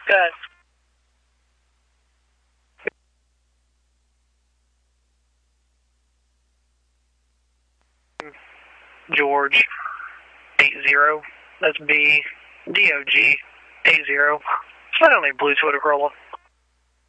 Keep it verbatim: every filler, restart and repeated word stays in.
Good. George, eight zero. That's B, D O G, eight zero. It's not only Blue Toyota Corolla.